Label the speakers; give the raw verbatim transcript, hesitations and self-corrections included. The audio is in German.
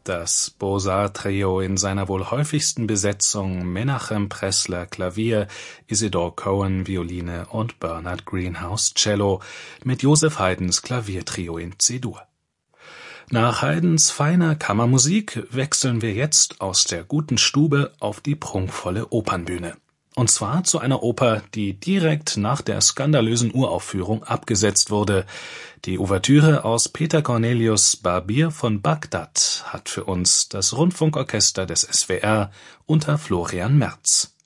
Speaker 1: Das Beaux-Arts-Trio in seiner wohl häufigsten Besetzung Menachem Pressler Klavier, Isidore Cohen Violine und Bernard Greenhouse Cello mit Joseph Haydns Klaviertrio in C-Dur. Nach Haydns feiner Kammermusik wechseln wir jetzt aus der guten Stube auf die prunkvolle Opernbühne. Und zwar zu einer Oper, die direkt nach der skandalösen Uraufführung abgesetzt wurde. Die Ouvertüre aus Peter Cornelius' Barbier von Bagdad hat für uns das Rundfunkorchester des S W R unter Florian Merz.